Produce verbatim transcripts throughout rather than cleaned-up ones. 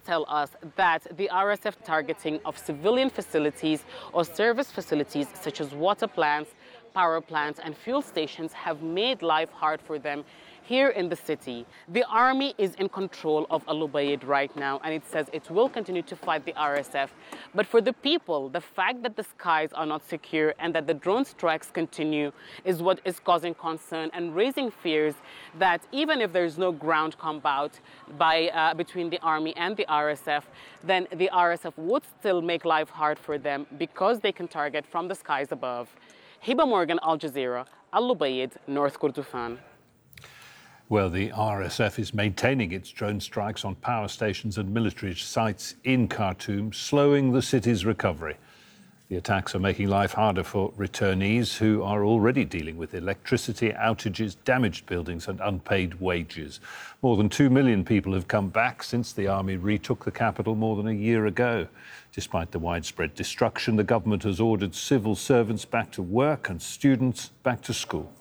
tell us that the R S F targeting of civilian facilities or service facilities such as water plants, power plants and fuel stations have made life hard for them here in the city. The army is in control of Al Ubaid right now, and it says it will continue to fight the R S F. But for the people, the fact that the skies are not secure and that the drone strikes continue is what is causing concern and raising fears that even if there's no ground combat by, uh, between the army and the R S F, then the R S F would still make life hard for them because they can target from the skies above. Hiba Morgan, Al Jazeera, Al Ubaid, North Kordofan. Well, the R S F is maintaining its drone strikes on power stations and military sites in Khartoum, slowing the city's recovery. The attacks are making life harder for returnees who are already dealing with electricity outages, damaged buildings and unpaid wages. More than two million people have come back since the army retook the capital more than a year ago. Despite the widespread destruction, the government has ordered civil servants back to work and students back to school.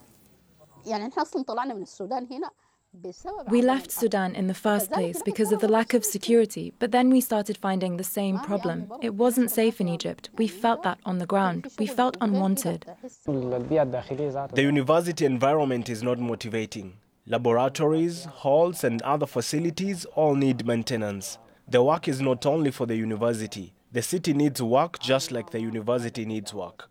We left Sudan in the first place because of the lack of security, but then we started finding the same problem. It wasn't safe in Egypt. We felt that on the ground. We felt unwanted. The university environment is not motivating. Laboratories, halls and other facilities all need maintenance. The work is not only for the university. The city needs work just like the university needs work.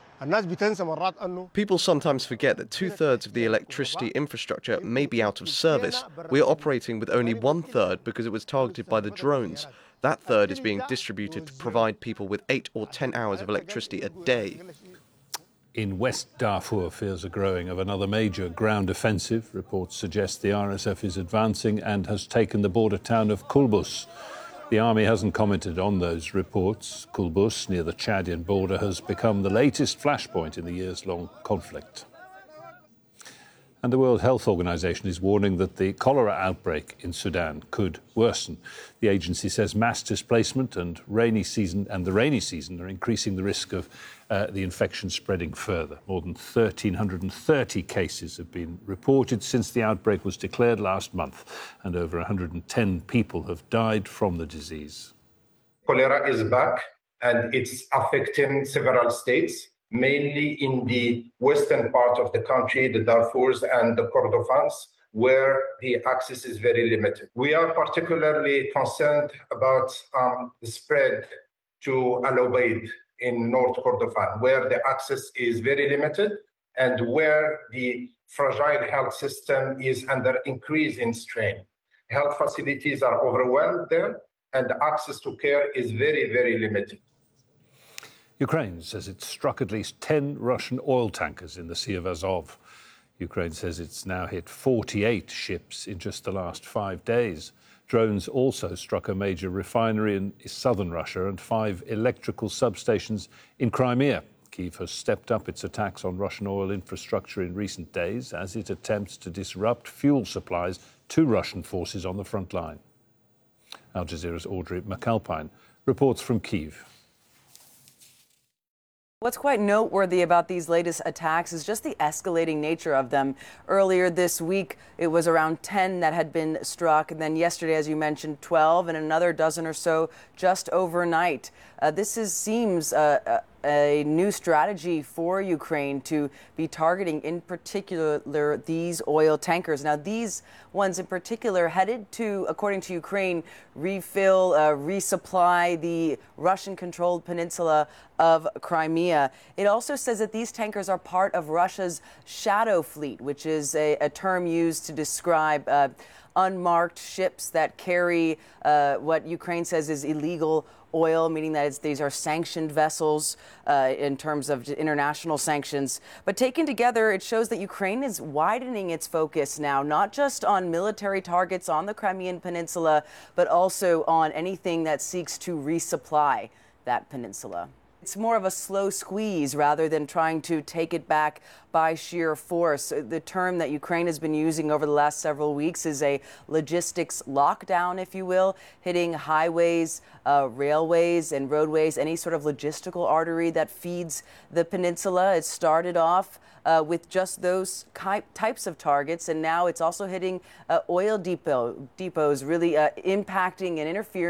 People sometimes forget that two-thirds of the electricity infrastructure may be out of service. We are operating with only one-third because it was targeted by the drones. That third is being distributed to provide people with eight or ten hours of electricity a day. In West Darfur, fears are growing of another major ground offensive. Reports suggest the R S F is advancing and has taken the border town of Kulbus. The army hasn't commented on those reports. Kulbus, near the Chadian border, has become the latest flashpoint in the years-long conflict. And the World Health Organization is warning that the cholera outbreak in Sudan could worsen. The agency says mass displacement and rainy season and the rainy season are increasing the risk of uh, the infection spreading further. More than one thousand three hundred thirty cases have been reported since the outbreak was declared last month, and over one hundred ten people have died from the disease. Cholera is back, and it's affecting several states, mainly in the western part of the country, the Darfurs and the Kordofans, where the access is very limited. We are particularly concerned about um, the spread to Al Ubaid in North Kordofan, where the access is very limited and where the fragile health system is under increasing strain. Health facilities are overwhelmed there, and access to care is very, very limited. Ukraine says it struck at least ten Russian oil tankers in the Sea of Azov. Ukraine says it's now hit forty-eight ships in just the last five days. Drones also struck a major refinery in southern Russia and five electrical substations in Crimea. Kyiv has stepped up its attacks on Russian oil infrastructure in recent days as it attempts to disrupt fuel supplies to Russian forces on the front line. Al Jazeera's Audrey McAlpine reports from Kyiv. What's quite noteworthy about these latest attacks is just the escalating nature of them. Earlier this week, it was around ten that had been struck, and then yesterday, as you mentioned, twelve, and another dozen or so just overnight. Uh, this is, seems uh, a new strategy for Ukraine to be targeting, in particular, these oil tankers. Now, these ones in particular headed to, according to Ukraine, refill, uh, resupply the Russian-controlled peninsula of Crimea. It also says that these tankers are part of Russia's shadow fleet, which is a, a term used to describe uh, unmarked ships that carry uh, what Ukraine says is illegal oil, meaning that it's, these are sanctioned vessels uh, in terms of international sanctions. But taken together, it shows that Ukraine is widening its focus now, not just on military targets on the Crimean Peninsula, but also on anything that seeks to resupply that peninsula. It's more of a slow squeeze rather than trying to take it back by sheer force. The term that Ukraine has been using over the last several weeks is a logistics lockdown, if you will, hitting highways, uh, railways and roadways, any sort of logistical artery that feeds the peninsula. It started off uh, with just those types of targets, and now it's also hitting uh, oil depot, depots, really uh, impacting and interfering